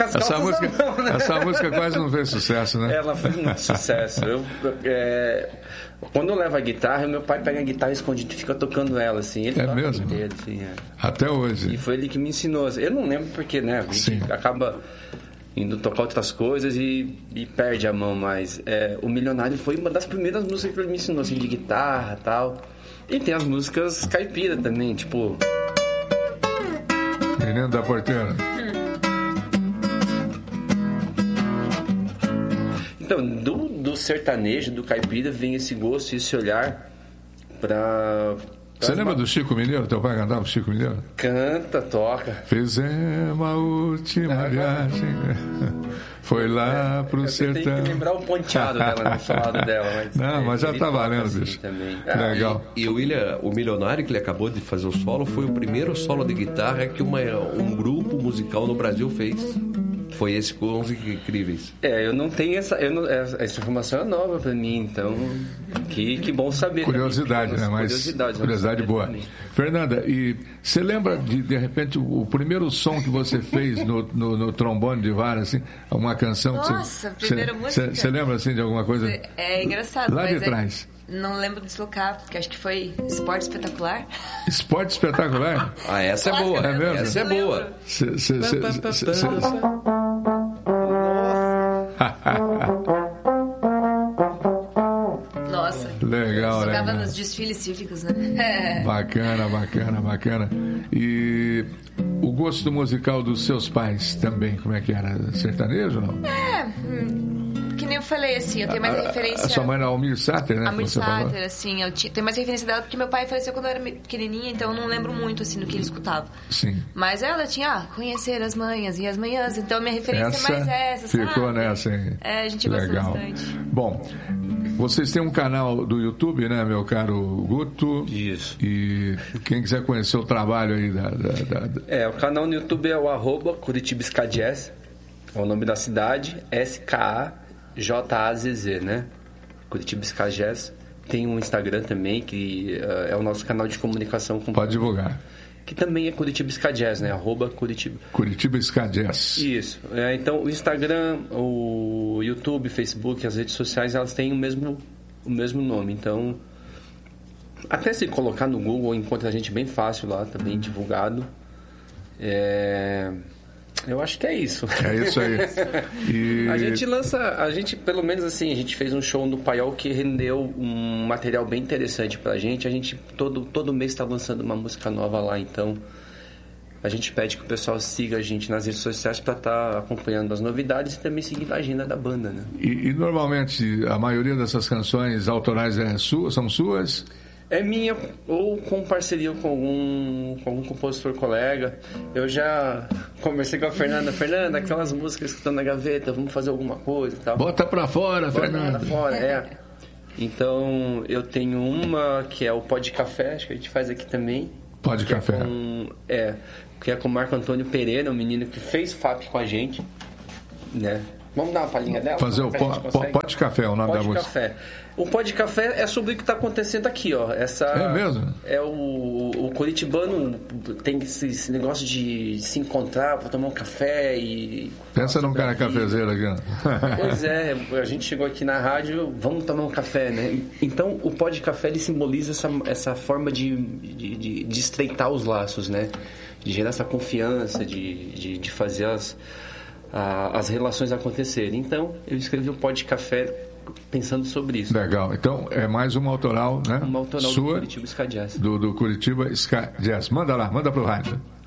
as calças não, né? Essa música quase não fez sucesso, né? Ela fez muito sucesso. Quando eu levo a guitarra, meu pai pega a guitarra escondida e fica tocando ela, assim. Ele toca mesmo? Inteiro, assim, Até hoje. E foi ele que me ensinou. Eu não lembro porque, né? A gente acaba indo tocar outras coisas e perde a mão, mas o Milionário foi uma das primeiras músicas que ele me ensinou, assim, de guitarra e tal. E tem as músicas caipira também, tipo... Menino da Porteira. Então, do sertanejo, do caipira, vem esse gosto e esse olhar pra... Você lembra do Chico Mineiro? Teu pai cantava o Chico Mineiro? Canta, toca. Fizemos a última viagem. Foi lá pro sertão. Eu tenho que lembrar o ponteado dela, no falado dela. Mas não, mas já tá valendo, assim, bicho. Legal. E o William, o Milionário, que ele acabou de fazer o solo, foi o primeiro solo de guitarra que um grupo musical no Brasil fez. Foi esse com 11 Incríveis. Eu não tenho essa informação é nova pra mim, então que bom saber. Curiosidade, também, né? Curiosidade boa. Também. Fernanda, e você lembra de repente o primeiro som que você fez no trombone de vara, assim, uma canção? Nossa, que primeira música. Você lembra assim de alguma coisa? É engraçado. Lá de trás. Não lembro de deslocar, porque acho que foi Esporte Espetacular. Esporte Espetacular? Essa é boa. É mesmo? Essa é boa. Nossa. Legal, jogava legal. nos desfiles cívicos, né? Bacana. E o gosto musical dos seus pais também, como é que era? Sertanejo ou não? Que nem eu falei, assim, eu tenho mais referência... A sua mãe era Almir Sater, né? Almir Sater, assim, eu tenho mais referência dela porque meu pai faleceu quando eu era pequenininha, então eu não lembro muito, assim, do que ele escutava. Sim. Mas ela tinha, Conhecer as Manhas e as Manhãs, então minha referência é mais essa, ficou sabe? Nessa, hein? A gente gosta bastante. Bom, vocês têm um canal do YouTube, né, meu caro Guto? Isso. E quem quiser conhecer o trabalho aí o canal no YouTube é o @Curitiba Ska Jazz, é o nome da cidade, SKAJAZZ, né? Curitiba Ska Jazz. Tem um Instagram também, que é o nosso canal de comunicação com... Pode divulgar. Que também é Curitiba Ska Jazz, né? @Curitiba. Curitiba Ska Jazz. Isso. Então, o Instagram, o YouTube, Facebook, as redes sociais, elas têm o mesmo nome. Então, até se colocar no Google, encontra a gente bem fácil lá, tá bem divulgado. Eu acho que é isso. É isso aí. E... A gente, pelo menos assim, a gente fez um show no Paiol que rendeu um material bem interessante pra gente. A gente todo mês está lançando uma música nova lá, então a gente pede que o pessoal siga a gente nas redes sociais para estar acompanhando as novidades e também seguindo a agenda da banda, né? E normalmente a maioria dessas canções autorais são suas? É minha, ou com parceria com algum compositor colega. Eu já conversei com a Fernanda. Fernanda, aquelas músicas que estão na gaveta, vamos fazer alguma coisa e tal. Bota pra fora, Fernanda. Bota pra fora, Então, eu tenho uma que é o Pó de Café, acho que a gente faz aqui também. Pó de Café. Que é com o Marco Antônio Pereira, um menino que fez FAP com a gente, né? Vamos dar uma palhinha dela? Fazer o Pó de Café, é o nome da música. Pó de Café. O Pó de Café é sobre o que está acontecendo aqui, ó. É mesmo? O curitibano tem esse negócio de se encontrar para tomar um café e... Pensa num cara cafezeiro aqui, né? Pois é, a gente chegou aqui na rádio, vamos tomar um café, né? Então, o Pó de Café, ele simboliza essa forma de estreitar os laços, né? De gerar essa confiança, de fazer as relações acontecerem. Então, eu escrevi o Pó de Café pensando sobre isso. Legal. Então, é mais uma autoral, né? Uma autoral sua, do Curitiba Ska Jazz. Do Curitiba Ska Jazz. Manda lá, manda pro rádio.